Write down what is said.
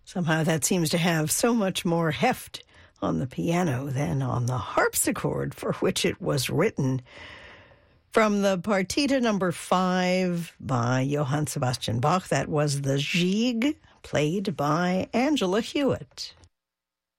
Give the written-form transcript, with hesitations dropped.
Somehow that seems to have so much more heft on the piano than on the harpsichord for which it was written. From the Partita number 5 by Johann Sebastian Bach, that was the Gigue, played by Angela Hewitt.